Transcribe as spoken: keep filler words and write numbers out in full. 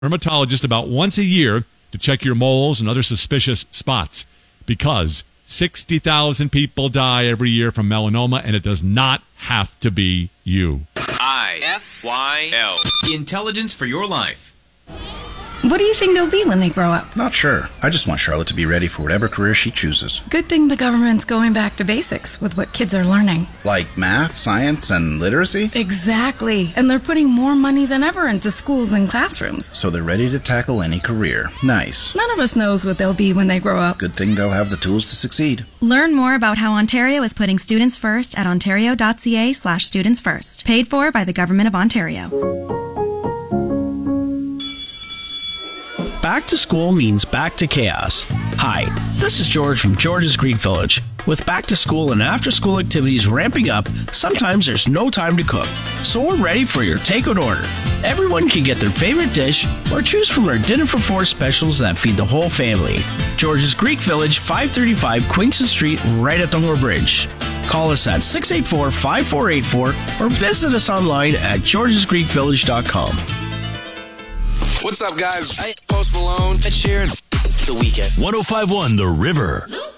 dermatologist about once a year to check your moles and other suspicious spots, because sixty thousand people die every year from melanoma, and it does not have to be you. I F Y L. Intelligence for your life. What do you think they'll be when they grow up? Not sure. I just want Charlotte to be ready for whatever career she chooses. Good thing the government's going back to basics with what kids are learning. Like math, science, and literacy? Exactly. And they're putting more money than ever into schools and classrooms. So they're ready to tackle any career. Nice. None of us knows what they'll be when they grow up. Good thing they'll have the tools to succeed. Learn more about how Ontario is putting students first at ontario.ca slash students first. Paid for by the Government of Ontario. Back to school means back to chaos. Hi, this is George from George's Greek Village. With back to school and after school activities ramping up, sometimes there's no time to cook. So we're ready for your takeout order. Everyone can get their favorite dish or choose from our Dinner for Four specials that feed the whole family. George's Greek Village, five thirty-five Queenston Street, right at Dungar Bridge. Call us at six eight four, five four eight four or visit us online at georges greek village dot com. What's up, guys? I Post Malone, Ed Sheeran. It's The Weeknd. one oh five point one The River.